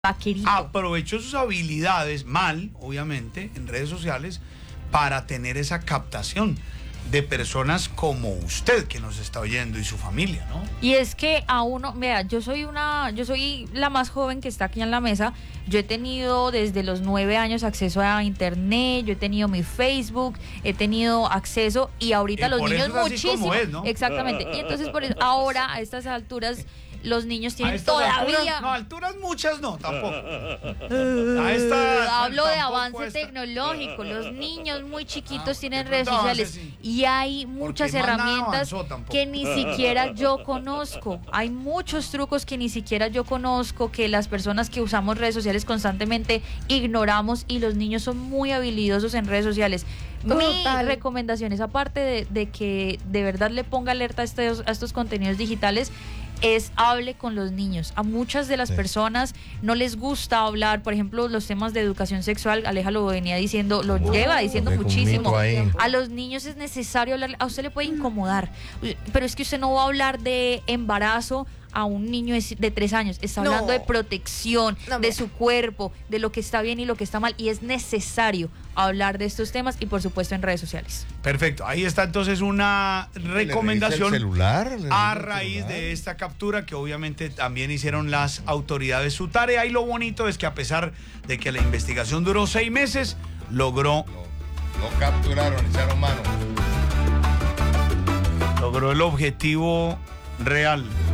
Vaquerito. Aprovechó sus habilidades, mal, obviamente, en redes sociales, para tener esa captación de personas como usted que nos está oyendo y su familia, ¿no? Y es que a uno, vea, yo soy la más joven que está aquí en la mesa. Yo he tenido desde los 9 años acceso a internet, yo he tenido mi Facebook, he tenido acceso y ahorita los niños muchísimo. ¿No? Exactamente. Y entonces por eso, ahora a estas alturas los niños tienen todavía... alturas muchas no, tampoco. Hablo de avance tecnológico. Los niños muy chiquitos tienen redes sociales y hay muchas herramientas que ni siquiera yo conozco. Hay muchos trucos que ni siquiera yo conozco, que las personas que usamos redes sociales constantemente ignoramos, y los niños son muy habilidosos en redes sociales. Mi recomendación es, aparte de que de verdad le ponga alerta a estos contenidos digitales, es hable con los niños. A muchas de las personas no les gusta hablar, por ejemplo, los temas de educación sexual. Aleja lo venía diciendo, lo lleva diciendo muchísimo. A los niños es necesario hablar. A usted le puede incomodar, pero es que usted no va a hablar de embarazo a un niño de 3 años. Está hablando de protección, de su cuerpo, de lo que está bien y lo que está mal, y es necesario hablar de estos temas, y por supuesto en redes sociales. Perfecto, ahí está entonces una recomendación a raíz de esta captura que obviamente también hicieron las autoridades su tarea, y lo bonito es que a pesar de que la investigación duró 6 meses, logró... Lo capturaron, echaron mano. Logró el objetivo real.